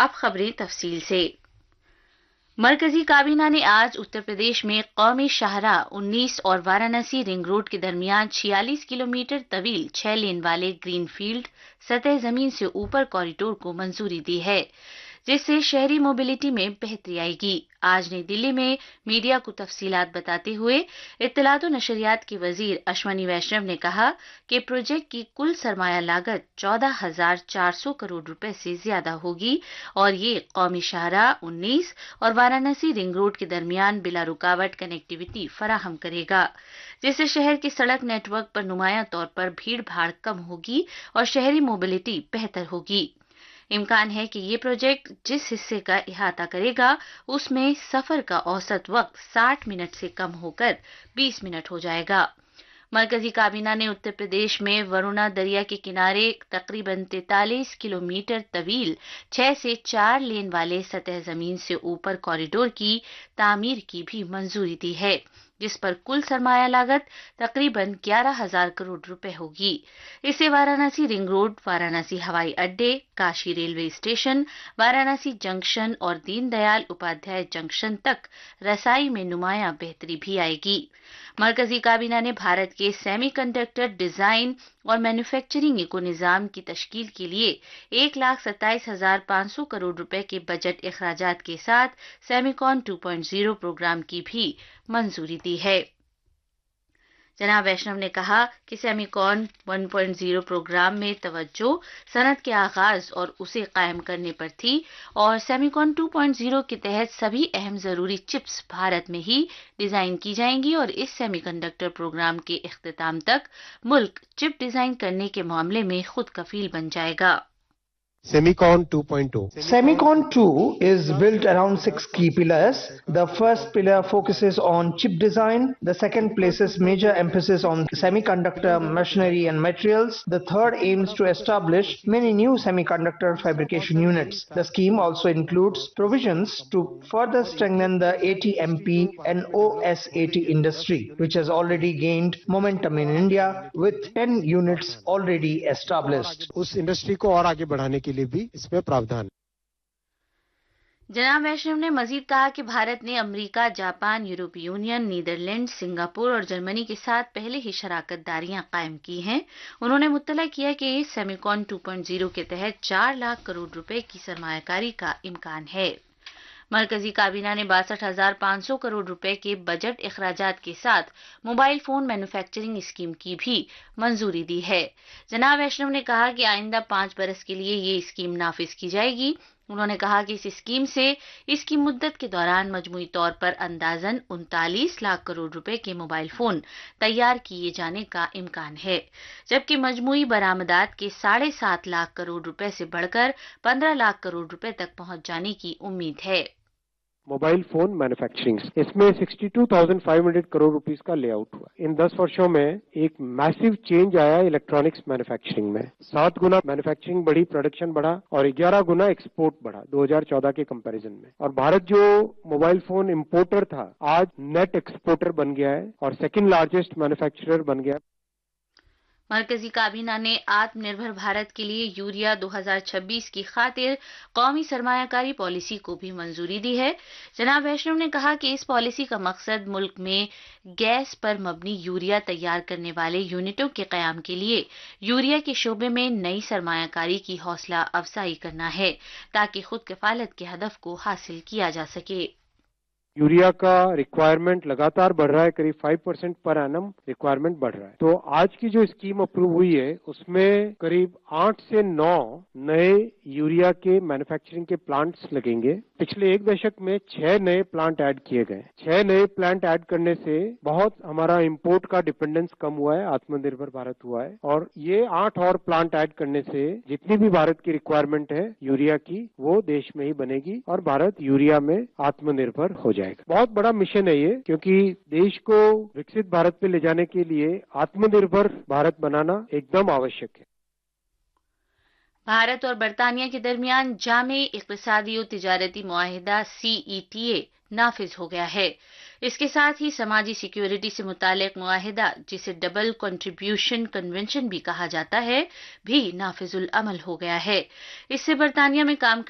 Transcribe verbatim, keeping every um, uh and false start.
اب خبریں تفصیل سے۔ مرکزی کابینہ نے آج اتر پردیش میں قومی شاہراہ انیس اور وارانسی رنگ روڈ کے درمیان چھیالیس کلومیٹر طویل چھ لین والے گرین فیلڈ سطح زمین سے اوپر کوریڈور کو منظوری دی ہے، جس سے شہری موبلٹی میں بہتری آئے گی۔ آج نئی دلی میں میڈیا کو تفصیلات بتاتے ہوئے اطلاعات و نشریات کے وزیر اشونی ویشنو نے کہا کہ پروجیکٹ کی کل سرمایہ لاگت چودہ ہزار چار سو کروڑ روپے سے زیادہ ہوگی اور یہ قومی شاہراہ انیس اور وارانسی رنگ روڈ کے درمیان بلا رکاوٹ کنیکٹیویٹی فراہم کرے گا، جس سے شہر کے سڑک نیٹ ورک پر نمایاں طور پر بھیڑ بھاڑ کم ہوگی اور شہری موبلٹی بہتر ہوگی۔ امکان ہے کہ یہ پروجیکٹ جس حصے کا احاطہ کرے گا اس میں سفر کا اوسط وقت ساٹھ منٹ سے کم ہو کر بیس منٹ ہو جائے گا۔ مرکزی کابینہ نے اتر پردیش میں ورونا دریا کے کنارے تقریباً تینتالیس کلومیٹر طویل چھ سے چار لین والے سطح زمین سے اوپر کوریڈور کی تعمیر کی بھی منظوری دی ہے، جس پر کل سرمایہ لاگت تقریباً گیارہ ہزار کروڑ روپے ہوگی۔ اسے وارانسی رنگ روڈ، وارانسی ہوائی اڈے، Kashi railway station, Varanasi junction اور دین دیال اپادھیائے جنکشن تک رسائی میں نمایاں بہتری بھی آئے گی۔ مرکزی کابینہ نے بھارت کے سیمی کنڈکٹر ڈیزائن اور مینوفیکچرنگ ایکو نظام کی تشکیل کے لیے ایک لاکھ ستائیس ہزار پانچ سو کروڑ روپے کے بجٹ اخراجات کے ساتھ سیمیکون ٹو پوائنٹ زیرو پروگرام کی بھی منظوری دی ہے۔ جناب ویشنو نے کہا کہ سیمیکون ون پوائنٹ زیرو پروگرام میں توجہ صنعت کے آغاز اور اسے قائم کرنے پر تھی اور سیمیکون ٹو پوائنٹ زیرو کے تحت سبھی اہم ضروری چپس بھارت میں ہی ڈیزائن کی جائیں گی اور اس سیمی کنڈکٹر پروگرام کے اختتام تک ملک چپ ڈیزائن کرنے کے معاملے میں خود کفیل بن جائے گا۔ Semicon two point oh. Semicon two is built around six key pillars. The first pillar focuses on chip design. The second places major emphasis on semiconductor machinery and materials. The third aims to establish many new semiconductor fabrication units. The scheme also includes provisions to further strengthen the A T M P and O S A T industry, which has already gained momentum in India with ten units already established. Us industry کو اور آگے بڑھانے کے لیے بھی اس میں پراودھان۔ جناب ویشنو نے مزید کہا کہ بھارت نے امریکہ، جاپان، یورپی یونین، نیدرلینڈ، سنگاپور اور جرمنی کے ساتھ پہلے ہی شراکت داریاں قائم کی ہیں۔ انہوں نے مطلع کیا کہ اس سیمیکون ٹو پوائنٹ زیرو کے تحت چار لاکھ کروڑ روپے کی سرمایہ کاری کا امکان ہے۔ مرکزی کابینہ نے باسٹھ ہزار پانچ سو کروڑ روپے کے بجٹ اخراجات کے ساتھ موبائل فون مینوفیکچرنگ اسکیم کی بھی منظوری دی ہے۔ جناب ویشنو نے کہا کہ آئندہ پانچ برس کے لیے یہ اسکیم نافذ کی جائے گی۔ انہوں نے کہا کہ اس اسکیم سے اس کی مدت کے دوران مجموعی طور پر اندازاً انتالیس لاکھ کروڑ روپے کے موبائل فون تیار کیے جانے کا امکان ہے، جبکہ مجموعی برآمدات کے ساڑھے سات لاکھ کروڑ روپے سے بڑھ کر پندرہ لاکھ کروڑ روپے تک پہنچ جانے کی امید ہے۔ موبائل فون مینوفیکچرنگ اس میں sixty two thousand five hundred crore rupees کا لے آؤٹ ہوا۔ ان دس ورشوں میں ایک میسو چینج آیا الیکٹرانکس مینوفیکچرنگ میں، سات گنا مینوفیکچرنگ بڑھی، پروڈکشن بڑھا اور گیارہ گنا ایکسپورٹ بڑھا دو ہزار چودہ کے کمپیریزن میں۔ اور بھارت جو موبائل فون امپورٹر تھا آج نیٹ ایکسپورٹر بن گیا ہے اور سیکنڈ لارجسٹ مینوفیکچرر بن گیا ہے۔ مرکزی کابینہ نے آتم نربھر بھارت کے لیے یوریا دو ہزار چھبیس کی خاطر قومی سرمایہ کاری پالیسی کو بھی منظوری دی ہے۔ جناب ویشنو نے کہا کہ اس پالیسی کا مقصد ملک میں گیس پر مبنی یوریا تیار کرنے والے یونٹوں کے قیام کے لیے یوریا کے شعبے میں نئی سرمایہ کاری کی حوصلہ افزائی کرنا ہے تاکہ خود کفالت کے ہدف کو حاصل کیا جا سکے۔ یوریا کا ریکوائرمنٹ لگاتار بڑھ رہا ہے، قریب five percent per annum requirement بڑھ رہا ہے۔ تو آج کی جو اسکیم اپروو ہوئی ہے اس میں قریب آٹھ سے نو نئے یوریا کے مینوفیکچرنگ کے پلانٹس لگیں گے۔ پچھلے ایک دشک میں چھ نئے پلانٹ ایڈ کیے گئے۔ چھ نئے پلانٹ ایڈ کرنے سے بہت ہمارا امپورٹ کا ڈپینڈنس کم ہوا ہے، آتم نربھر بھارت ہوا ہے، اور یہ آٹھ اور پلانٹ ایڈ کرنے سے جتنی بھی بھارت کی ریکوائرمنٹ ہے یوریا کی وہ دیش میں ہی بنے گی اور بھارت یوریا میں آتم نربھر ہو جائے گا۔ بہت بڑا مشن ہے یہ، کیونکہ دیش کو وکست بھارت پہ لے جانے کے لیے آتم نربھر بھارت بنانا ایک دم آوشک ہے۔ بھارت اور برطانیہ کے درمیان جامع اقتصادی و تجارتی معاہدہ سی ای ٹی اے نافذ ہو گیا ہے۔ اس کے ساتھ ہی سماجی سیکیورٹی سے متعلق معاہدہ، جسے ڈبل کنٹریبیوشن کنونشن بھی کہا جاتا ہے، بھی نافذ العمل ہو گیا ہے۔ اس سے برطانیہ میں کام